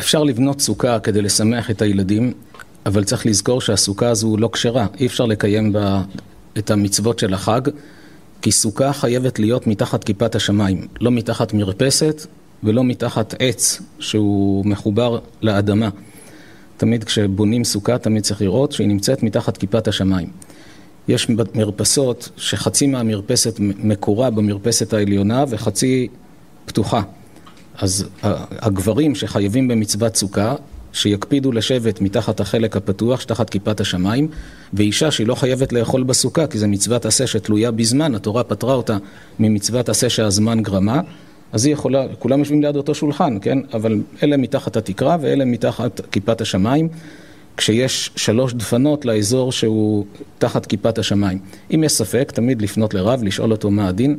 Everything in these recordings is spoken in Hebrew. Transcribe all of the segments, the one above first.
אפשר לבנות סוכה כדי לשמח את הילדים, אבל צריך לזכור שהסוכה הזו לא כשרה. אי אפשר לקיים בה את המצוות של החג, כי סוכה חייבת להיות מתחת כיפת השמיים, לא מתחת מרפסת ולא מתחת עץ שהוא מחובר לאדמה. תמיד כשבונים סוכה תמיד צריך לראות שהיא נמצאת מתחת כיפת השמיים. יש מרפסות שחצי מהמרפסת מקורה במרפסת העליונה וחצי פתוחה. אז הגברים שחייבים במצוות סוכה, שיקפידו לשבת מתחת החלק הפתוח, שתחת כיפת השמיים, ואישה שהיא לא חייבת לאכול בסוכה, כי זה מצוות עשה שתלויה בזמן, התורה פטרה אותה ממצוות עשה שהזמן גרמה, אז היא יכולה, כולם יושבים ליד אותו שולחן, כן? אבל אלה מתחת התקרה ואלה מתחת כיפת השמיים, כשיש 3 דפנות לאזור שהוא תחת כיפת השמיים. אם יש ספק, תמיד לפנות לרב, לשאול אותו מה הדין.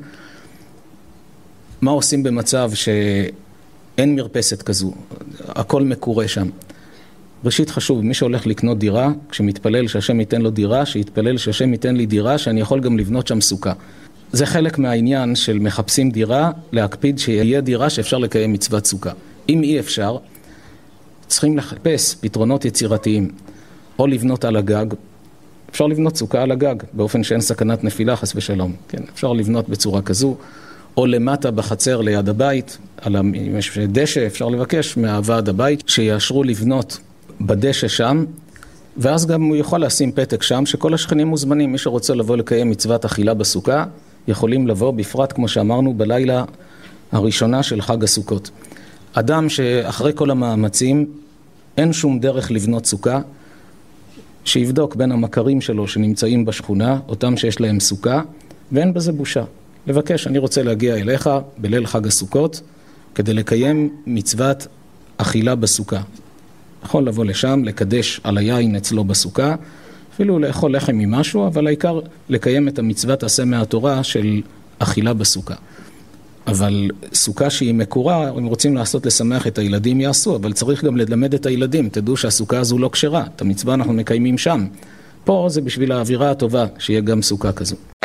מה עושים במצב שאין מרפסת כזו, הכל מקורה שם? ראשית חשוב, מי שהולך לקנות דירה, כשמתפלל שהשם ייתן לו דירה, שיתפלל שהשם ייתן לי דירה, שאני יכול גם לבנות שם סוכה. זה חלק מהעניין של מחפשים דירה, להקפיד שיהיה דירה שאפשר לקיים מצוות סוכה. אם אי אפשר, צריכים לחפש פתרונות יצירתיים, או לבנות על הגג. אפשר לבנות סוכה על הגג, באופן שאין סכנת נפילה, חס ושלום. כן, אפשר לבנות בצורה כזו, או למטה בחצר ליד הבית, אם יש דשא, אפשר לבקש מהוועד הבית, שיאשרו לבנות בדשא שם, ואז גם הוא יכול לשים פתק שם, שכל השכנים מוזמנים, מי שרוצה לבוא לקיים מצוות אכילה בסוכה, יכולים לבוא, בפרט כמו שאמרנו, בלילה הראשונה של חג הסוכות. אדם שאחרי כל המאמצים, אין שום דרך לבנות סוכה, שיבדוק בין המכרים שלו שנמצאים בשכונה, אותם שיש להם סוכה, ואין בזה בושה. לבקש, אני רוצה להגיע אליך בליל חג הסוכות, כדי לקיים מצוות אכילה בסוכה. יכול לבוא לשם, לקדש על היין אצלו בסוכה, אפילו לאכול לחם ממשהו, אבל העיקר לקיים את המצוות עשה מהתורה של אכילה בסוכה. אבל סוכה שהיא מקורה, אם רוצים לעשות לשמח את הילדים יעשו, אבל צריך גם ללמד את הילדים, תדעו שהסוכה הזו לא כשרה, את המצווה אנחנו מקיימים שם. פה זה בשביל האווירה הטובה, שיהיה גם סוכה כזו.